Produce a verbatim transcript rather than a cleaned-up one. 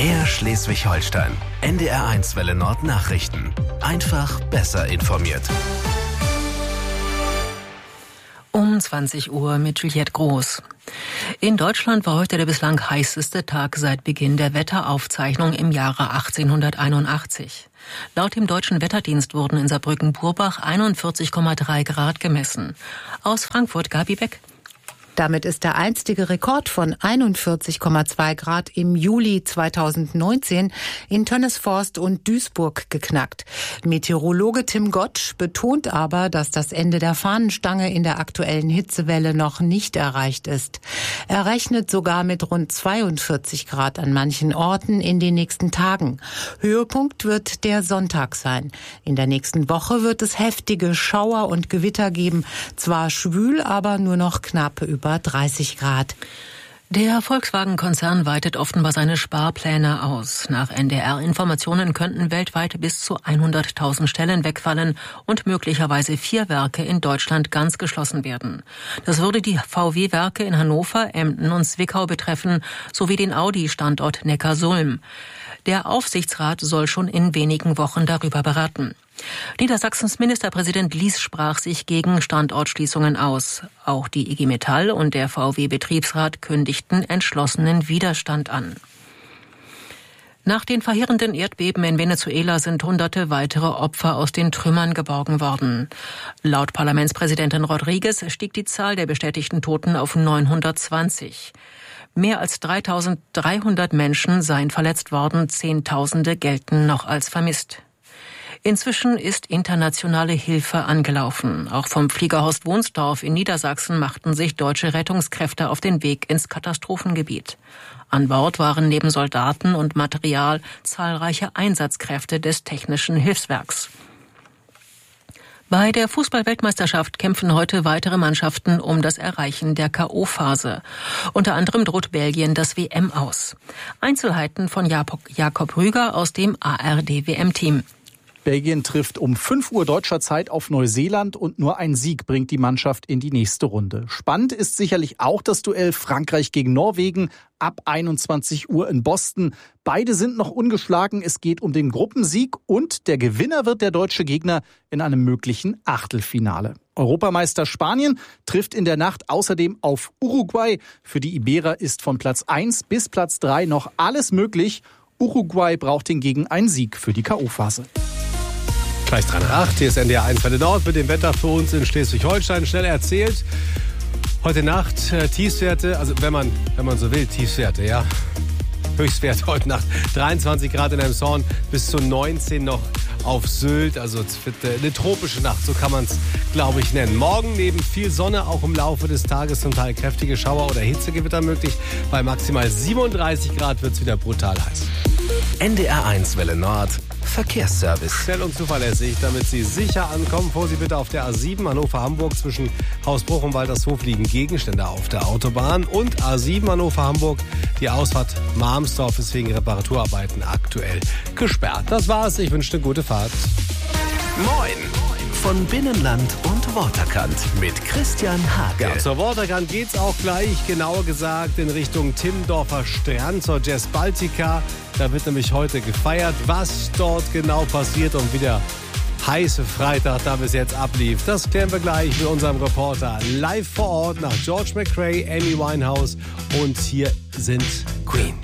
Air Schleswig-Holstein. N D R eins Welle Nord Nachrichten. Einfach besser informiert. Um zwanzig Uhr mit Juliette Groß. In Deutschland war heute der bislang heißeste Tag seit Beginn der Wetteraufzeichnung im Jahre achtzehnhunderteinundachtzig. Laut dem Deutschen Wetterdienst wurden in Saarbrücken-Burbach einundvierzig Komma drei Grad gemessen. Aus Frankfurt Gabi Beck. Damit ist der einstige Rekord von einundvierzig Komma zwei Grad im Juli zweitausendneunzehn in Tönnesforst und Duisburg geknackt. Meteorologe Tim Gottsch betont aber, dass das Ende der Fahnenstange in der aktuellen Hitzewelle noch nicht erreicht ist. Er rechnet sogar mit rund zweiundvierzig Grad an manchen Orten in den nächsten Tagen. Höhepunkt wird der Sonntag sein. In der nächsten Woche wird es heftige Schauer und Gewitter geben. Zwar schwül, aber nur noch knapp über dreißig Grad. Der Volkswagen-Konzern weitet offenbar seine Sparpläne aus. Nach N D R-Informationen könnten weltweit bis zu hunderttausend Stellen wegfallen und möglicherweise vier Werke in Deutschland ganz geschlossen werden. Das würde die V W-Werke in Hannover, Emden und Zwickau betreffen, sowie den Audi-Standort Neckarsulm. Der Aufsichtsrat soll schon in wenigen Wochen darüber beraten. Niedersachsens Ministerpräsident Lies sprach sich gegen Standortschließungen aus. Auch die I G Metall und der V W-Betriebsrat kündigten entschlossenen Widerstand an. Nach den verheerenden Erdbeben in Venezuela sind hunderte weitere Opfer aus den Trümmern geborgen worden. Laut Parlamentspräsidentin Rodriguez stieg die Zahl der bestätigten Toten auf neunhundertzwanzig. Mehr als dreitausenddreihundert Menschen seien verletzt worden, Zehntausende gelten noch als vermisst. Inzwischen ist internationale Hilfe angelaufen. Auch vom Flieger Horst Wohnsdorf in Niedersachsen machten sich deutsche Rettungskräfte auf den Weg ins Katastrophengebiet. An Bord waren neben Soldaten und Material zahlreiche Einsatzkräfte des Technischen Hilfswerks. Bei der Fußball-Weltmeisterschaft kämpfen heute weitere Mannschaften um das Erreichen der K O-Phase. Unter anderem droht Belgien das W M aus. Einzelheiten von Jakob Rüger aus dem A R D-W M-Team. Belgien trifft um fünf Uhr deutscher Zeit auf Neuseeland und nur ein Sieg bringt die Mannschaft in die nächste Runde. Spannend ist sicherlich auch das Duell Frankreich gegen Norwegen ab einundzwanzig Uhr in Boston. Beide sind noch ungeschlagen. Es geht um den Gruppensieg und der Gewinner wird der deutsche Gegner in einem möglichen Achtelfinale. Europameister Spanien trifft in der Nacht außerdem auf Uruguay. Für die Iberer ist von Platz eins bis Platz drei noch alles möglich. Uruguay braucht hingegen einen Sieg für die K O-Phase. Gleich dran acht, hier ist N D R eins Welle Nord mit dem Wetter für uns in Schleswig-Holstein. Schnell erzählt, heute Nacht äh, Tiefstwerte, also wenn man, wenn man so will, Tiefstwerte, ja. Höchstwert heute Nacht dreiundzwanzig Grad in Elmshorn, bis zu neunzehn noch auf Sylt. Also es wird eine tropische Nacht, so kann man es, glaube ich, nennen. Morgen neben viel Sonne auch im Laufe des Tages zum Teil kräftige Schauer oder Hitzegewitter möglich. Bei maximal siebenunddreißig Grad wird es wieder brutal heiß. N D R eins Welle Nord Verkehrsservice. Schnell und zuverlässig, damit Sie sicher ankommen. Vorsicht bitte auf der A sieben Hannover-Hamburg. Zwischen Hausbruch und Waltershof liegen Gegenstände auf der Autobahn. Und A sieben Hannover-Hamburg. Die Ausfahrt Marmsdorf ist wegen Reparaturarbeiten aktuell gesperrt. Das war's. Ich wünsche eine gute Fahrt. Moin! Von Binnenland und Waterkant mit Christian Hake. Ja, zur Waterkant geht's auch gleich, genauer gesagt in Richtung Timmendorfer Strand zur Jazz Baltica. Da wird nämlich heute gefeiert. Was dort genau passiert und wie der heiße Freitag da bis jetzt ablief, das klären wir gleich mit unserem Reporter live vor Ort nach George McRae, Amy Winehouse und hier sind Queen.